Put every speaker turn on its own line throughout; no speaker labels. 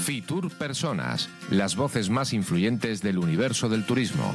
Fitur Personas, las voces más influyentes del universo del turismo.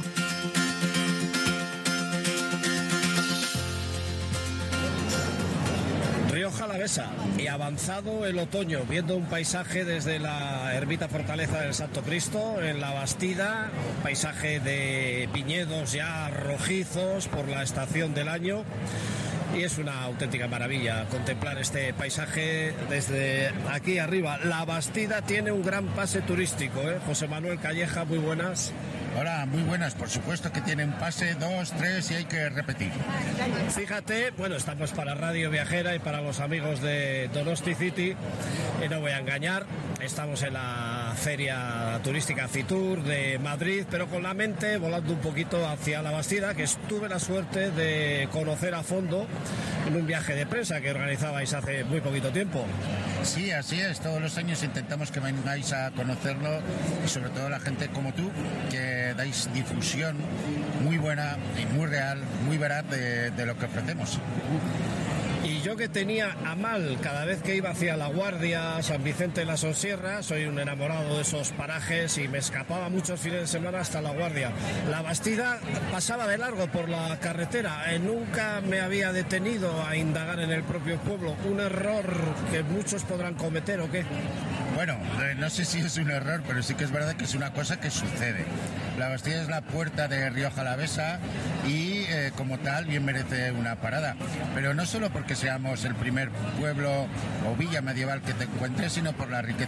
Rioja Alavesa y avanzado el otoño, viendo un paisaje desde la ermita fortaleza del Santo Cristo en la Bastida, un paisaje de viñedos ya rojizos por la estación del año. Y es una auténtica maravilla contemplar este paisaje desde aquí arriba. La Bastida tiene un gran pase turístico, ¿eh? José Manuel Calleja, muy buenas.
Hola, muy buenas, por supuesto que tienen pase 2, 3 y hay que repetir.
Fíjate, bueno, estamos para Radio Viajera y para los amigos de Donosti City, y no voy a engañar, estamos en la feria turística Fitur de Madrid, pero con la mente volando un poquito hacia la Bastida, que tuve la suerte de conocer a fondo en un viaje de prensa que organizabais hace muy poquito tiempo.
Sí, así es, todos los años intentamos que vengáis a conocerlo y sobre todo la gente como tú, que dais difusión muy buena y muy real, muy veraz de lo que ofrecemos.
Y yo que tenía a mal cada vez que iba hacia La Guardia, San Vicente de la Sonsierra, soy un enamorado de esos parajes y me escapaba muchos fines de semana hasta La Guardia. La Bastida pasaba de largo por la carretera, nunca me había detenido a indagar en el propio pueblo. Un error que muchos podrán cometer, ¿o qué?
Bueno, no sé si es un error, pero sí que es verdad que es una cosa que sucede. La Bastida es la puerta de Rioja Alavesa y como tal bien merece una parada. Pero no solo porque seamos el primer pueblo o villa medieval que te encuentres, sino por la riqueza